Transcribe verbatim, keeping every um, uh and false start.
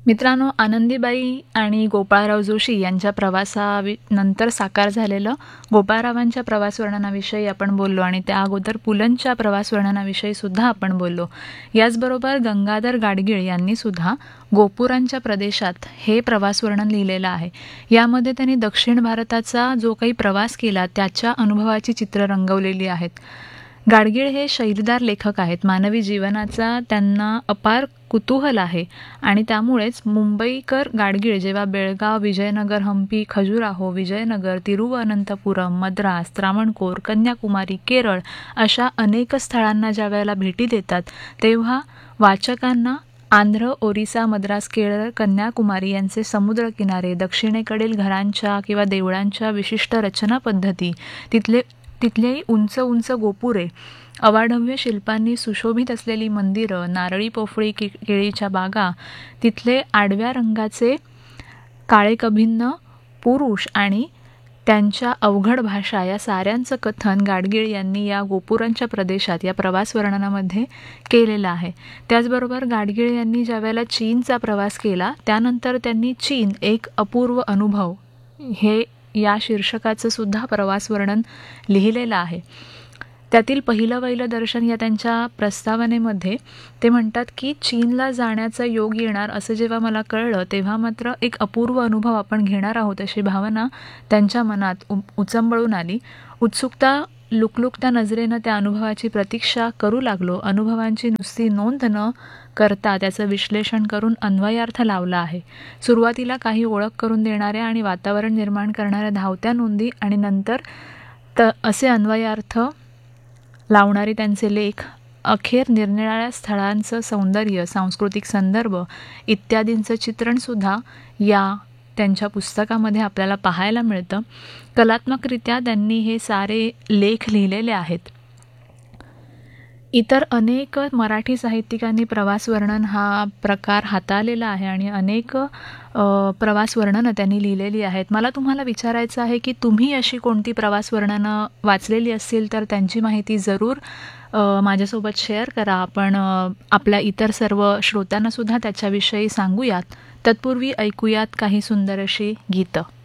मित्रांनो, आनंदीबाई आणि गोपाळराव जोशी यांच्या प्रवासावि नंतर साकार झालेलं गोपाळरावांच्या प्रवास वर्णनाविषयी आपण बोललो आणि त्या अगोदर पुलंच्या प्रवास वर्णनाविषयी सुद्धा आपण बोललो. याचबरोबर गंगाधर गाडगीळ यांनी सुद्धा गोपुरांच्या प्रदेशात हे प्रवास वर्णन लिहिलेलं आहे. यामध्ये त्यांनी दक्षिण भारताचा जो काही प्रवास केला त्याच्या अनुभवाची चित्र रंगवलेली आहेत. गाडगीळ हे शैलीदार लेखक आहेत. मानवी जीवनाचा त्यांना अपार कुतूहल आहे आणि त्यामुळेच मुंबईकर गाडगीळ जेव्हा बेळगाव, विजयनगर, हंपी, खजुराहो, विजयनगर, तिरुवनंतपुरम, मद्रास, त्रावणकोर, कन्याकुमारी, केरळ अशा अनेक स्थळांना ज्या वेळेला भेटी देतात तेव्हा वाचकांना आंध्र, ओरिसा, मद्रास, केरळ, कन्याकुमारी यांचे समुद्रकिनारे, दक्षिणेकडील घरांच्या किंवा देवळांच्या विशिष्ट रचना पद्धती, तिथले तिथलेही उंच उंच गोपुरे, अवाढव्य शिल्पांनी सुशोभित असलेली मंदिरं, नारळी पोफळी कि केळीच्या बागा, तिथले आडव्या रंगाचे काळेकभिन्न पुरुष आणि त्यांच्या अवघड भाषा या साऱ्यांचं कथन गाडगीळ यांनी या गोपुरांच्या प्रदेशात या प्रवास वर्णनामध्ये केलेलं आहे. त्याचबरोबर गाडगीळ यांनी ज्यावेळेला चीनचा प्रवास केला त्यानंतर त्यांनी चीन एक अपूर्व अनुभव हे या शीर्षकाचं सुद्धा प्रवास वर्णन लिहिलेलं आहे. त्यातील पहिलं वहिलं दर्शन या त्यांच्या प्रस्तावनेमध्ये ते म्हणतात की चीनला जाण्याचा योग येणार असं जेव्हा मला कळलं तेव्हा मात्र एक अपूर्व अनुभव आपण घेणार आहोत अशी भावना त्यांच्या मनात उ उचंबळून आली. उत्सुकता लुकलुकत्या नजरेनं त्या अनुभवाची प्रतीक्षा करू लागलो. अनुभवांची नुसती नोंद न करता त्याचं विश्लेषण करून अन्वयार्थ लावला आहे. सुरुवातीला काही ओळख करून देणाऱ्या आणि वातावरण निर्माण करणाऱ्या धावत्या नोंदी आणि नंतर त असे अन्वयार्थ लावणारे त्यांचे लेख, अखेर निरनिराळ्या स्थळांचं सौंदर्य, सांस्कृतिक संदर्भ इत्यादींचं चित्रणसुद्धा या त्यांच्या पुस्तकामध्ये आपल्याला पाहायला मिळतं. कलात्मकरित्या त्यांनी हे सारे लेख लिहिलेले आहेत. इतर अनेक मराठी साहित्यिकांनी प्रवास वर्णन हा प्रकार हाताळलेला आहे आणि अनेक प्रवास वर्णनं त्यांनी लिहिलेली आहेत. मला तुम्हाला विचारायचं आहे की तुम्ही अशी कोणती प्रवास वर्णनं वाचलेली असतील तर त्यांची माहिती जरूर माझ्यासोबत शेअर करा. आपण आपल्या इतर सर्व श्रोत्यांनासुद्धा त्याच्याविषयी सांगूयात. तत्पूर्वी ऐकूयात काही सुंदर अशी गीतं.